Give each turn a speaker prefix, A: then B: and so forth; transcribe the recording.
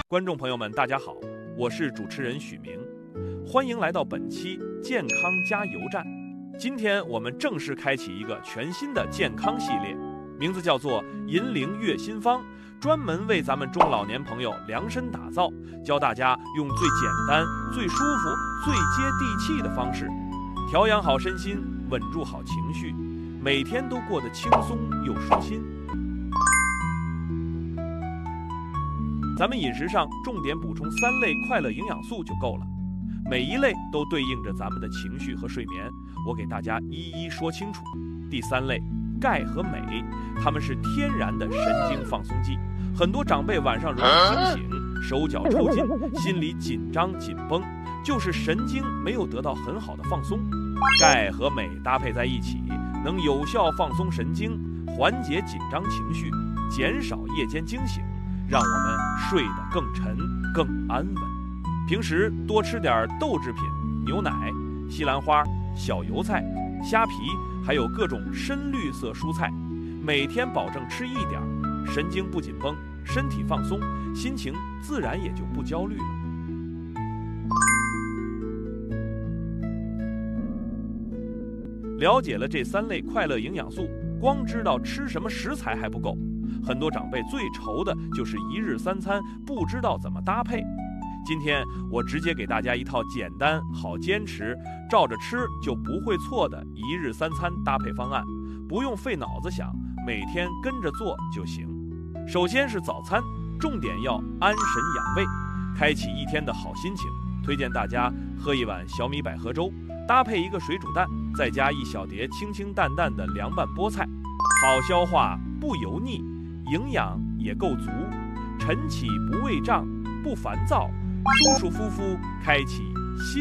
A: 观众朋友们，大家好，我是主持人许明，欢迎来到本期健康加油站。今天我们正式开启一个全新的健康系列，名字叫做银铃悦心方，专门为咱们中老年朋友量身打造，教大家用最简单、最舒服、最接地气的方式，调养好身心，稳住好情绪，每天都过得轻松又舒心。咱们饮食上重点补充3类快乐营养素就够了，每一类都对应着咱们的情绪和睡眠，我给大家一一说清楚。第3类，钙和镁，它们是天然的神经放松剂，很多长辈晚上容易惊醒，手脚抽筋，心里紧张紧绷，就是神经没有得到很好的放松。钙和镁搭配在一起，能有效放松神经，缓解紧张情绪，减少夜间惊醒，让我们睡得更沉更安稳。平时多吃点豆制品、牛奶、西兰花、小油菜、虾皮，还有各种深绿色蔬菜，每天保证吃一点，神经不紧绷，身体放松，心情自然也就不焦虑了。了解了这3类快乐营养素，光知道吃什么食材还不够，很多长辈最愁的就是一日3餐不知道怎么搭配。今天我直接给大家一套简单好坚持，照着吃就不会错的一日3餐搭配方案，不用费脑子想，每天跟着做就行。首先是早餐，重点要安神养胃，开启一天的好心情。推荐大家喝一碗小米百合粥，搭配一个水煮蛋，再加1小碟清清淡淡的凉拌菠菜，好消化不油腻，营养也够足，晨起不胃胀不烦躁，舒舒服服开启